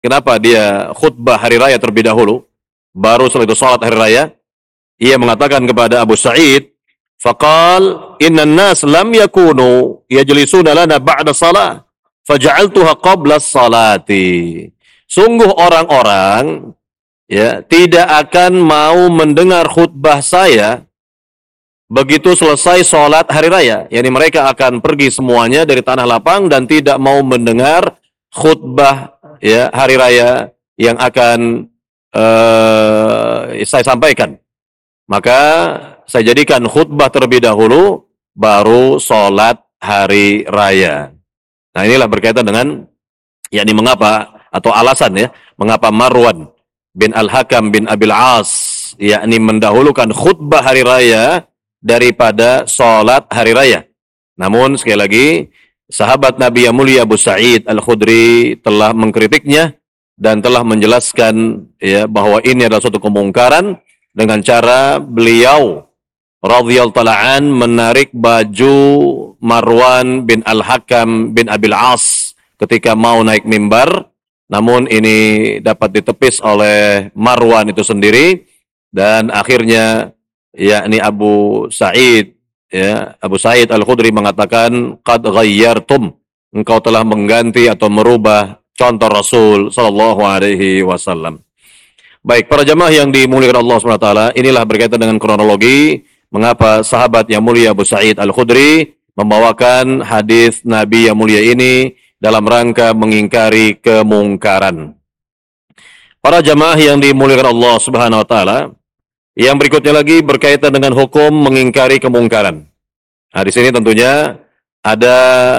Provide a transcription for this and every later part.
kenapa dia khutbah hari raya terlebih dahulu, baru setelah itu salat hari raya. Ia mengatakan kepada Abu Sa'id, faqal inna an-nas lam yakunu yajlisuna lana ba'da salat, faja'altuha qabla salati. Sungguh orang-orang ya tidak akan mau mendengar khutbah saya begitu selesai sholat hari raya. Yani mereka akan pergi semuanya dari tanah lapang dan tidak mau mendengar khutbah ya hari raya yang akan saya sampaikan. Maka saya jadikan khutbah terlebih dahulu, baru sholat hari raya. Nah inilah berkaitan dengan yakni mengapa atau alasan ya mengapa Marwan bin Al-Hakam bin Abil As yakni mendahulukan khutbah hari raya daripada sholat hari raya. Namun sekali lagi, sahabat Nabi yang mulia Abu Sa'id Al-Khudri telah mengkritiknya dan telah menjelaskan ya bahwa ini adalah suatu kemungkaran dengan cara beliau radhiyallahu ta'ala an menarik baju Marwan bin Al-Hakam bin Abil As ketika mau naik mimbar. Namun ini dapat ditepis oleh Marwan itu sendiri dan akhirnya yakni Abu Sa'id Al-Khudri mengatakan qad ghayyartum, engkau telah mengganti atau merubah contoh Rasul sallallahu alaihi wasallam. Baik, para jamaah yang dimuliakan Allah Subhanahu wa taala, inilah berkaitan dengan kronologi mengapa sahabat yang mulia Abu Sa'id Al-Khudri membawakan hadis Nabi yang mulia ini dalam rangka mengingkari kemungkaran. Para jamaah yang dimuliakan Allah Subhanahu wa taala, yang berikutnya lagi berkaitan dengan hukum mengingkari kemungkaran. Nah, di sini tentunya ada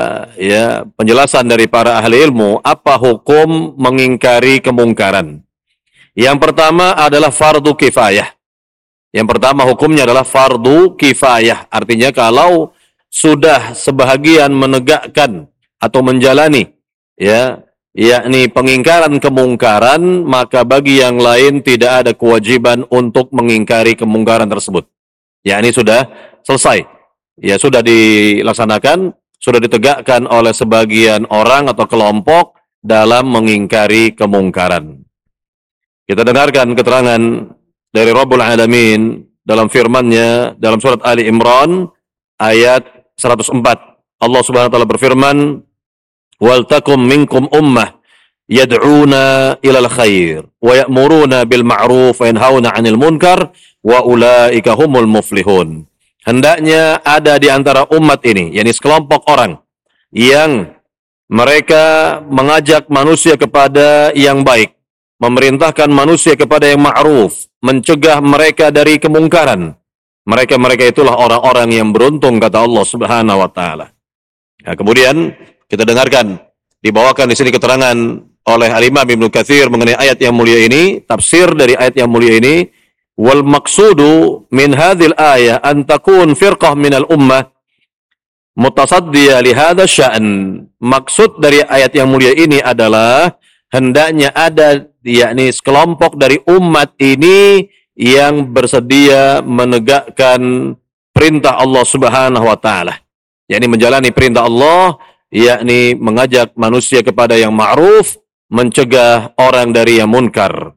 ya penjelasan dari para ahli ilmu apa hukum mengingkari kemungkaran. Yang pertama adalah fardu kifayah. Yang pertama hukumnya adalah fardu kifayah. Artinya kalau sudah sebahagian menegakkan atau menjalani ya yakni pengingkaran kemungkaran, maka bagi yang lain tidak ada kewajiban untuk mengingkari kemungkaran tersebut. Yakni sudah selesai. Ya sudah dilaksanakan, sudah ditegakkan oleh sebagian orang atau kelompok dalam mengingkari kemungkaran. Kita dengarkan keterangan dari Rabbul Alamin dalam firman-Nya dalam surat Ali Imran ayat 104. Allah Subhanahu wa taala berfirman, wal takum minkum ummah yad'una ilal khair wa ya'muruna bil ma'ruf wa yanhauna 'anil munkar wa ulaika humul muflihun. Hendaknya ada di antara umat ini, yakni sekelompok orang yang mereka mengajak manusia kepada yang baik, memerintahkan manusia kepada yang ma'ruf, mencegah mereka dari kemungkaran. Mereka itulah orang-orang yang beruntung, kata Allah Subhanahu wa taala. Nah, kemudian kita dengarkan, dibawakan di sini keterangan oleh Al-Imam Ibnu Katsir mengenai ayat yang mulia ini, tafsir dari ayat yang mulia ini, wal maqsudu min hadhil ayah an takun firqah minal ummah mutasaddiyah li hadha sya'n. Maksud dari ayat yang mulia ini adalah hendaknya ada yakni sekelompok dari umat ini yang bersedia menegakkan perintah Allah Subhanahu wa taala, yakni menjalani perintah Allah, yakni mengajak manusia kepada yang ma'ruf, mencegah orang dari yang munkar.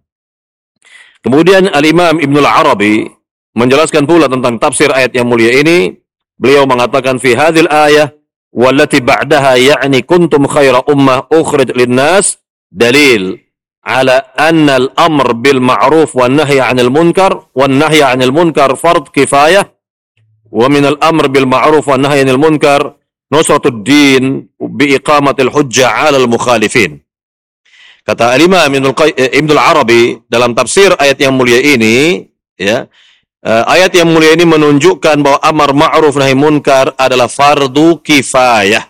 Kemudian Al-Imam Ibnu Al-Arabi menjelaskan pula tentang tafsir ayat yang mulia ini. Beliau mengatakan fi hadhil ayah wallati ba'daha ya'ni kuntum khaira ummah ukhrij lin-nas dalil ala anna al-amr bil ma'ruf wan nahy 'anil munkar wan nahy 'anil munkar fard kifayah wa min al-amr bil ma'ruf wan nahy 'anil munkar nusratud din bi iqamatil hujjah 'ala al-mukhalifin. Kata Al-Imam Ibnu Al-Arabi dalam tafsir ayat yang mulia ini, ya, ayat yang mulia ini menunjukkan bahwa amar ma'ruf nahi munkar adalah fardu kifayah.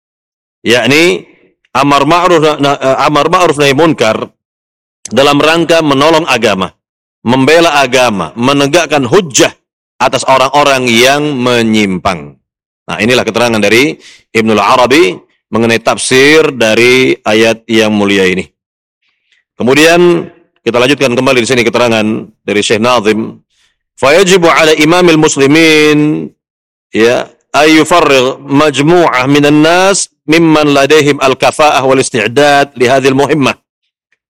Yakni amar ma'ruf nahi munkar dalam rangka menolong agama, membela agama, menegakkan hujjah atas orang-orang yang menyimpang. Nah, inilah keterangan dari Ibnu Al-Arabi mengenai tafsir dari ayat yang mulia ini. Kemudian kita lanjutkan kembali di sini keterangan dari Syekh Nazim. Fayajibu ala imamil muslimin ya ayufarrig majmu'ah minan nas mimman ladaihim al-kafa'ah wal isti'dad li hadhil muhimmah.